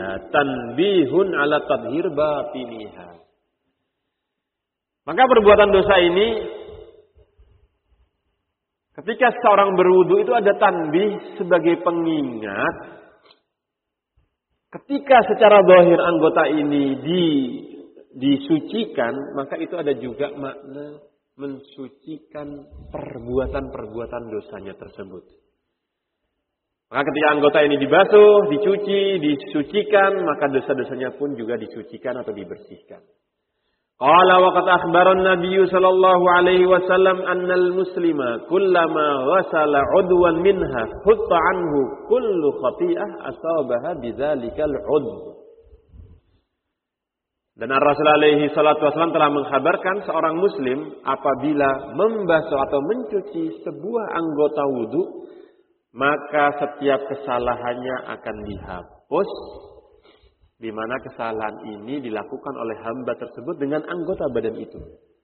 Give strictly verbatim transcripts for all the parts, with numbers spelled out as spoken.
zahiriha tanbihun ala tadhir batiniha. Maka perbuatan dosa ini ketika seorang berwudu itu ada tanbih sebagai pengingat. Ketika secara zahir anggota ini di, disucikan, maka itu ada juga makna mensucikan perbuatan-perbuatan dosanya tersebut. Maka ketika anggota ini dibasuh, dicuci, disucikan, maka dosa-dosanya pun juga disucikan atau dibersihkan. Qala wa qad akhbara an-nabiy sallallahu alaihi wasallam anna al-muslima kullama ghasala 'udwan minha hutta 'anhu kullu khati'ah asabaha bidzalikal 'udw. Dan Rasulullah alaihi salatu wasallam telah mengkhabarkan seorang muslim apabila membasuh atau mencuci sebuah anggota wudu, maka setiap kesalahannya akan dihapus. Di mana kesalahan ini dilakukan oleh hamba tersebut dengan anggota badan itu.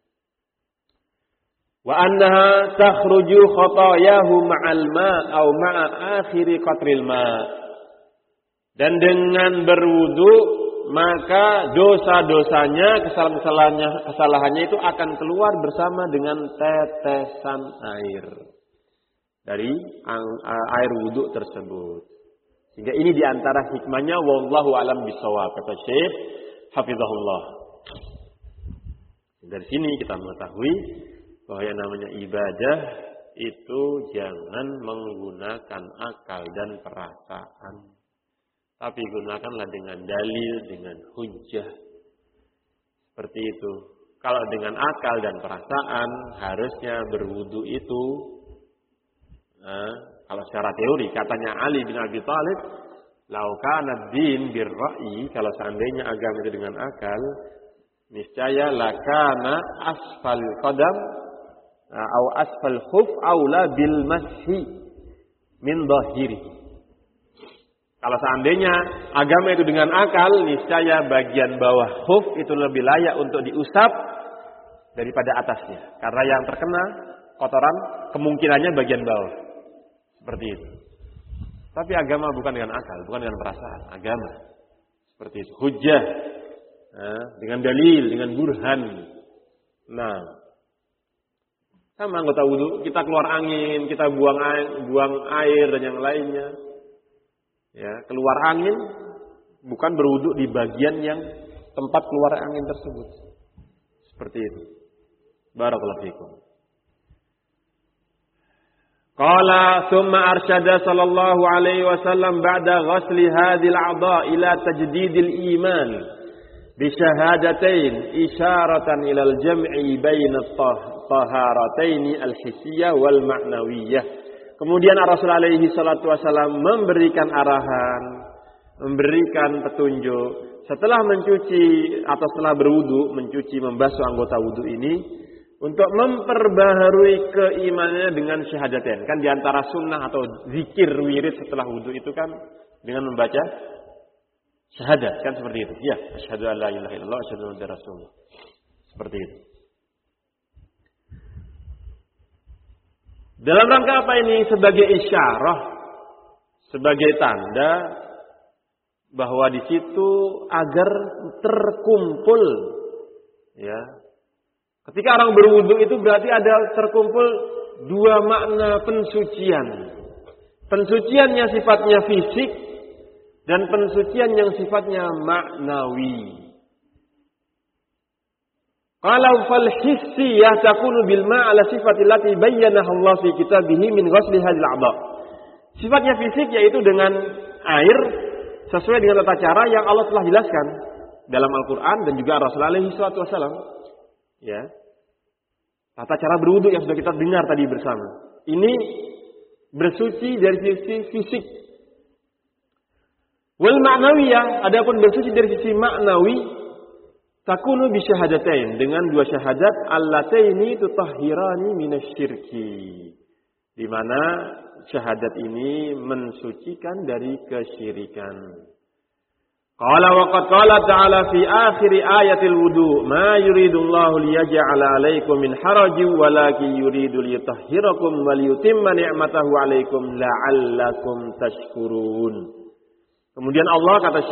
Wa annaha takhruju khatayahu ma'al ma' aw ma'a akhiri qatril ma'. Dan dengan berwudu maka dosa-dosanya, kesalahan-kesalahannya, kesalahannya itu akan keluar bersama dengan tetesan air dari air wudu tersebut. Sehingga ini diantara hikmahnya, wallahu alam bisawab, kata Syekh hafizahullah. Dari sini kita mengetahui bahwa yang namanya ibadah itu jangan menggunakan akal dan perasaan, tapi gunakanlah dengan dalil, dengan hujjah. Seperti itu. Kalau dengan akal dan perasaan harusnya berwudu itu, nah, kalau secara teori, katanya Ali bin Abi Thalib, lau kana din birra'i, kalau seandainya agama itu dengan akal, niscaya lakana asfal qadam atau asfal khuf aula bil mashi min dhahiri. Kalau seandainya agama itu dengan akal, niscaya bagian bawah khuf itu lebih layak untuk diusap daripada atasnya. Karena yang terkena kotoran kemungkinannya bagian bawah. Seperti itu. Tapi agama bukan dengan akal, bukan dengan perasaan. Agama seperti itu. Hujjah, nah, dengan dalil, dengan burhan. Nah, sama anggota wudu, kita keluar angin, kita buang air, buang air dan yang lainnya. Ya, keluar angin bukan berwudu di bagian yang tempat keluar angin tersebut. Seperti itu. Barakallahu fikum. Qala thumma arsyada sallallahu alaihi wasallam ba'da ghasli hadhil a'dha ila tajdidil iman bi syahadatain isyaratan ila al-jam'i baina at-taharataini al-hissiyah wal ma'nawiyyah. Kemudian Rasulullah alaihi salatu wasallam memberikan arahan, memberikan petunjuk setelah mencuci atau setelah berwudu, mencuci membasuh anggota wudu ini untuk memperbaharui keimanannya dengan syahadatain. Kan diantara sunnah atau zikir wirid setelah wudu itu kan dengan membaca syahadat. Kan seperti itu. Ya, asyhadu an la ilaha illallah, asyhadu anna rasulullah. Seperti itu. Dalam rangka apa ini? Sebagai isyarah, sebagai tanda bahwa di situ agar terkumpul, ya. Ketika orang berwudu itu berarti ada terkumpul dua makna pensucian. Pensucian yang sifatnya fisik dan pensucian yang sifatnya maknawi. Kalau fal hissiyah takunu bil ma' ala sifati allati bayyanaha Allah fi kitabih min ghusli hadhil a'dha. Sifatnya fisik yaitu dengan air sesuai dengan tata cara yang Allah telah jelaskan dalam Al-Qur'an dan juga Rasulullah alaihi wasallam. Ya, tata cara berwudu yang sudah kita dengar tadi bersama. Ini bersuci dari sisi fisik. Wal ma'nawiyah, adapun bersuci dari sisi maknawi, takunu bi syahadatain, dengan dua syahadat allataini tutahhirani minasyirki. Di mana syahadat ini mensucikan dari kesyirikan. Qala wa qad qala ta'ala fi akhir ayatil wudu ma yuridullahu liyaj'ala 'alaikum min harajin walakin yuridu liyutahhirakum wa liyutimma ni'matahu 'alaikum la'allakum tashkurun. Kemudian Allah kata